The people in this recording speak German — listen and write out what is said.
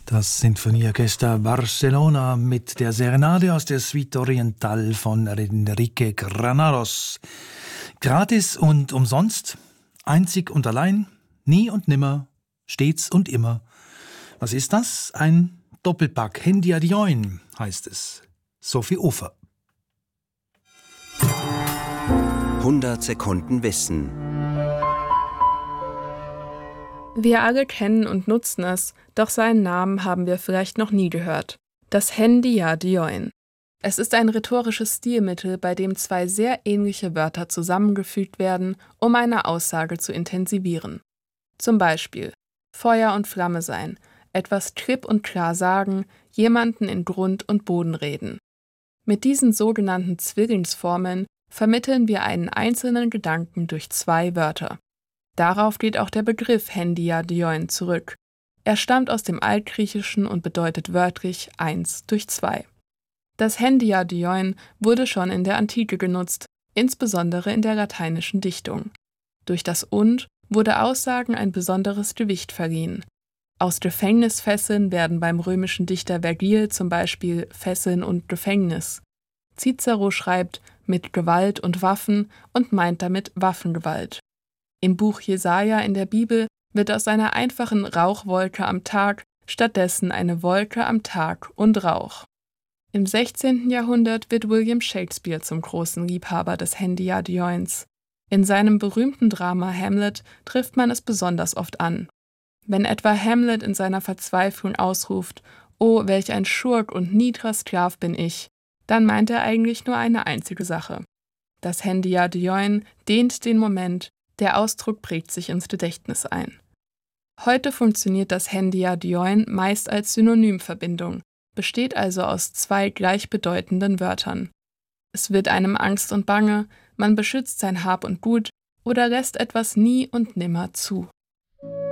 Das Sinfonieorchester Barcelona mit der Serenade aus der Suite Oriental von Enrique Granados. Gratis und umsonst, einzig und allein, nie und nimmer, stets und immer. Was ist das? Ein Doppelpack. Hendy Adjoin heißt es. Sophie Ufer. 100 Sekunden Wissen. Wir alle kennen und nutzen es, doch seinen Namen haben wir vielleicht noch nie gehört. Das Hendy Adjoin. Es ist ein rhetorisches Stilmittel, bei dem zwei sehr ähnliche Wörter zusammengefügt werden, um eine Aussage zu intensivieren. Zum Beispiel Feuer und Flamme sein, etwas klipp und klar sagen, jemanden in Grund und Boden reden. Mit diesen sogenannten Zwillingsformeln vermitteln wir einen einzelnen Gedanken durch zwei Wörter. Darauf geht auch der Begriff Hendy Adjoin zurück. Er stammt aus dem Altgriechischen und bedeutet wörtlich 1 durch 2. Das Hendy Adjoin wurde schon in der Antike genutzt, insbesondere in der lateinischen Dichtung. Durch das Und wurde Aussagen ein besonderes Gewicht verliehen. Aus Gefängnisfesseln werden beim römischen Dichter Vergil zum Beispiel Fesseln und Gefängnis. Cicero schreibt mit Gewalt und Waffen und meint damit Waffengewalt. Im Buch Jesaja in der Bibel wird aus einer einfachen Rauchwolke am Tag stattdessen eine Wolke am Tag und Rauch. Im 16. Jahrhundert wird William Shakespeare zum großen Liebhaber des Hendy Adjoins. In seinem berühmten Drama Hamlet trifft man es besonders oft an. Wenn etwa Hamlet in seiner Verzweiflung ausruft, »Oh, welch ein Schurk und niedrer Sklav bin ich«, dann meint er eigentlich nur eine einzige Sache. Das Hendy Adjoin dehnt den Moment, der Ausdruck prägt sich ins Gedächtnis ein. Heute funktioniert das Hendy Adjoin meist als Synonymverbindung, besteht also aus zwei gleichbedeutenden Wörtern. Es wird einem Angst und Bange, man beschützt sein Hab und Gut oder lässt etwas nie und nimmer zu.